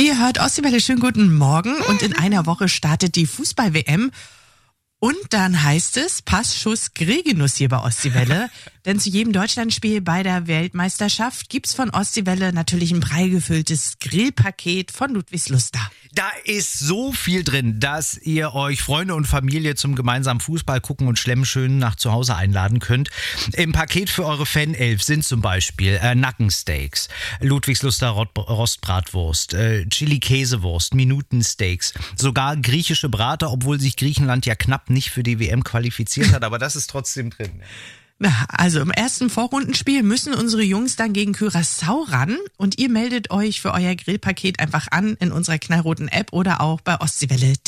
Ihr hört Ostseewelle, schönen guten Morgen. Und in einer Woche startet die Fußball-WM. Und dann heißt es Passschuss Grillgenuss hier bei Ostseewelle. Denn zu jedem Deutschlandspiel bei der Weltmeisterschaft gibt's von Ostseewelle natürlich ein prall gefülltes Grillpaket von Ludwigsluster. Da ist so viel drin, dass ihr euch Freunde und Familie zum gemeinsamen Fußball gucken und schlemmen schön nach zu Hause einladen könnt. Im Paket für eure Fanelf sind zum Beispiel Nackensteaks, Ludwigsluster Rostbratwurst, Chili-Käsewurst, Minutensteaks, sogar griechische Brater, obwohl sich Griechenland ja knapp nicht für die WM qualifiziert hat, aber das ist trotzdem drin. Na, also im ersten Vorrundenspiel müssen unsere Jungs dann gegen Curaçao ran und ihr meldet euch für euer Grillpaket einfach an in unserer knallroten App oder auch bei ostseewelle.de.